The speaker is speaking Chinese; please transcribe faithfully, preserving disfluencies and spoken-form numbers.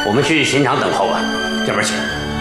我们去刑场等候吧。这边请。